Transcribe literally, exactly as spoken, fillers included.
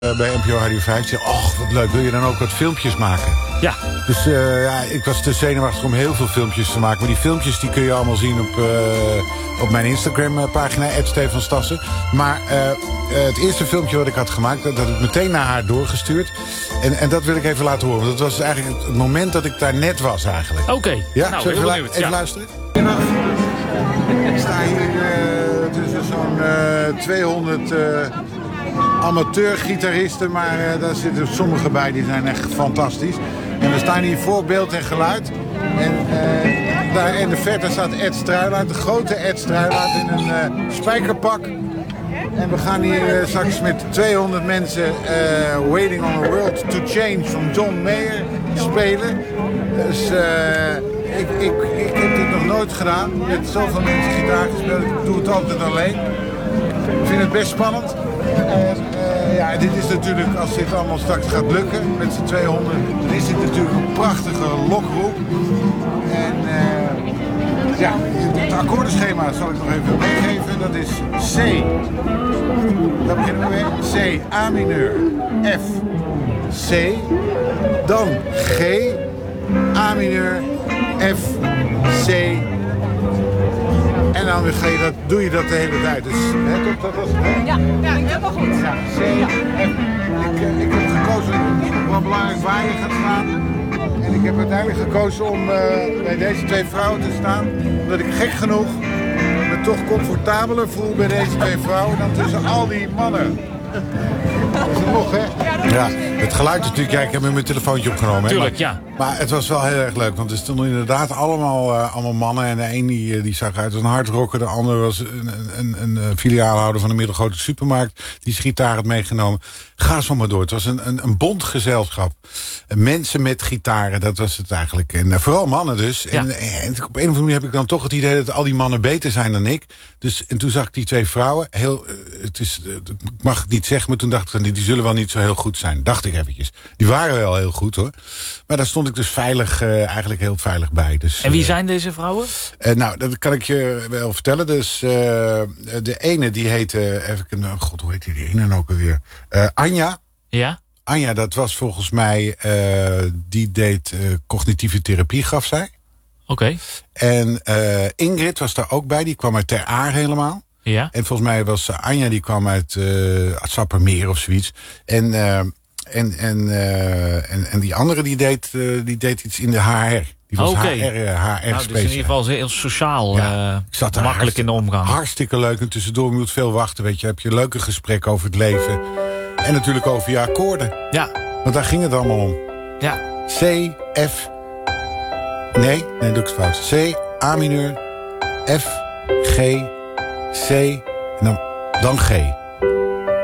Uh, bij N P O Radio vijf. Zei, och, wat leuk, wil je dan ook wat filmpjes maken? Ja. Dus uh, ja, ik was te zenuwachtig om heel veel filmpjes te maken. Maar die filmpjes die kun je allemaal zien op, uh, op mijn Instagram-pagina, at Stefan Stassen. Maar uh, uh, het eerste filmpje wat ik had gemaakt, dat had ik meteen naar haar doorgestuurd. En, en dat wil ik even laten horen. Want dat was eigenlijk het moment dat ik daar net was eigenlijk. Oké. Okay. Ja, nou, even, benieuwd, even ja. luisteren. Ik sta hier uh, tussen zo'n uh, tweehonderd... Uh, amateurgitaristen, maar uh, daar zitten sommigen bij die zijn echt fantastisch. En we staan hier voor beeld en geluid. En uh, daar in de verte staat Ed Struilaert, de grote Ed Struilaert in een uh, spijkerpak. En we gaan hier uh, straks met tweehonderd mensen uh, Waiting on a World to Change van John Mayer spelen. Dus uh, ik, ik, ik heb dit nog nooit gedaan. Met zoveel mensen gitaar gespeeld. Ik doe het altijd alleen. Ik vind het best spannend. En uh, ja, dit is natuurlijk, als dit allemaal straks gaat lukken met z'n tweehonderd, dan is dit natuurlijk een prachtige lokroep. En uh, ja, het akkoordenschema zal ik nog even meegeven. Dat is C. Daar beginnen we mee. C, A mineur, F, C. Dan G, A mineur, F, C. En dan ga je dat, doe je dat de hele tijd. Dus, hè, dat, dat was het, hè? Ja, ja, helemaal goed. Ja, C, F. Ik, ik heb gekozen, het is wel belangrijk waar je gaat staan. En ik heb uiteindelijk gekozen om uh, bij deze twee vrouwen te staan. Omdat ik gek genoeg me toch comfortabeler voel bij deze twee vrouwen dan tussen al die mannen. Dat is het nog, hè? Ja, het geluid natuurlijk. Ja, ik heb met mijn telefoontje opgenomen. Tuurlijk, hè? Maar, ja. Maar het was wel heel erg leuk. Want er stonden inderdaad allemaal, uh, allemaal mannen. En de een die, die zag uit als een hardrocker. De ander was een, een, een, een filiaalhouder van een middelgrote supermarkt. Die zijn gitaar had meegenomen. Ga zo maar door. Het was een, een, een bond gezelschap. Mensen met gitaren, dat was het eigenlijk. En uh, vooral mannen dus. Ja. En, en op een of andere manier heb ik dan toch het idee dat al die mannen beter zijn dan ik. Dus, en toen zag ik die twee vrouwen. Heel, uh, het is, uh, ik mag het niet zeggen, maar toen dacht ik, die, die zullen wel niet zo heel goed zijn. Dacht ik eventjes. Die waren wel heel goed hoor. Maar daar stond ik dus veilig, uh, eigenlijk heel veilig bij. Dus, en wie uh, zijn deze vrouwen? Uh, nou, dat kan ik je wel vertellen. Dus uh, de ene die heette, even, uh, god hoe heet die, die ene nou ook alweer? Uh, Anja. Ja. Anja, dat was volgens mij, uh, die deed uh, cognitieve therapie, gaf zij. Oké. Okay. En uh, Ingrid was daar ook bij, die kwam uit Ter Aar helemaal. Ja. En volgens mij was uh, Anja, die kwam uit uh, Sappermeer of zoiets. En, uh, en, en, uh, en, en die andere, die deed, uh, die deed iets in de H R. Die was okay. H R, H R nou, dus in ieder geval heel sociaal, ja, uh, ik zat makkelijk hartst- in de omgang. Hartstikke leuk. En tussendoor moet veel wachten, weet je. Heb je een leuke gesprek over het leven. En natuurlijk over je akkoorden. Ja. Want daar ging het allemaal om. Ja. C, F. Nee, nee, doe ik het fout. C, A mineur, F, G, C en dan, dan G.